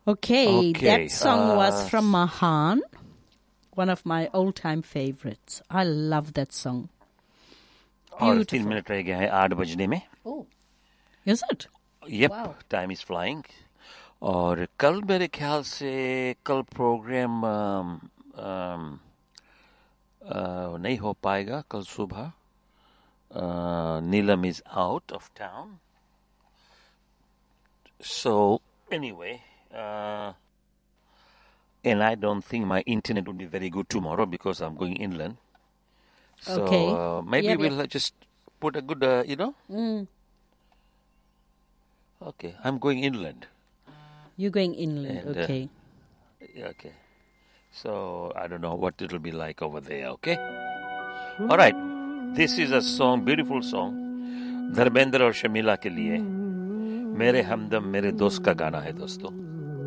Okay, Okay, that song was from Mahan, one of my all-time favorites. I love that song. और 3 Beautiful. Minute रह गया है 8 बजने में. Oh, is it? Yep, Wow. time is flying. और कल मेरे ख्याल से कल प्रोग्राम नहीं हो पाएगा कल सुबह. Neelam is out of town. So anyway, and I don't think my internet would be very good tomorrow because I'm going inland. So Okay. maybe Yep, we'll just put a good, Okay, I'm going inland. You're going inland, And, okay. Okay. So I don't know what it'll be like over there, okay? All right. This is a song, beautiful song. Dharmendra और शमीला के लिए मेरे हमदम मेरे दोस्त का गाना है दोस्तों.